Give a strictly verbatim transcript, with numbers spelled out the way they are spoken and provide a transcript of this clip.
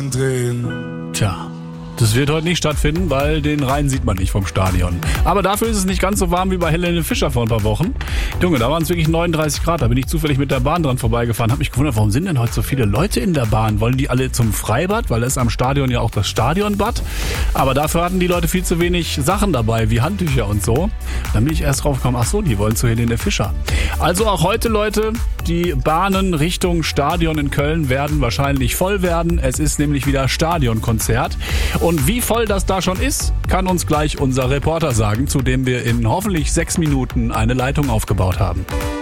drehen. Tja, das wird heute nicht stattfinden, weil den Rhein sieht man nicht vom Stadion. Aber dafür ist es nicht ganz so warm wie bei Helene Fischer vor ein paar Wochen. Junge, da waren es wirklich neununddreißig Grad. Da bin ich zufällig mit der Bahn dran vorbeigefahren. Hab mich gewundert, warum sind denn heute so viele Leute in der Bahn? Wollen die alle zum Freibad? Weil da ist am Stadion ja auch das Stadionbad. Aber dafür hatten die Leute viel zu wenig Sachen dabei, wie Handtücher und so. Dann bin ich erst drauf gekommen, ach so, die wollen zu Helene Fischer. Also auch heute, Leute, die Bahnen Richtung Stadion in Köln werden wahrscheinlich voll werden. Es ist nämlich wieder Stadionkonzert. Und wie voll das da schon ist, kann uns gleich unser Reporter sagen, zu dem wir in hoffentlich sechs Minuten eine Leitung aufgebaut haben.